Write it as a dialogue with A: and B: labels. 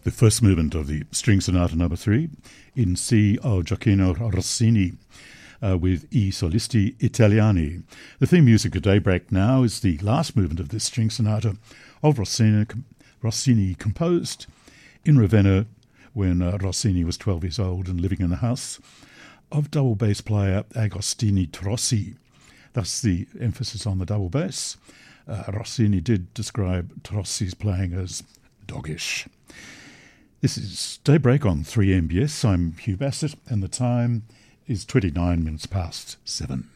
A: the first movement of the String Sonata No. 3 in C of Gioacchino Rossini with I Solisti Italiani. The theme music of Daybreak Now is the last movement of this string sonata of Rossini composed in Ravenna when Rossini was 12 years old and living in the house of double bass player Agostini Trossi. Thus the emphasis on the double bass. Rossini did describe Trossi's playing as doggish. This is Daybreak on 3MBS. I'm Hugh Bassett and the time is 29 minutes past 7.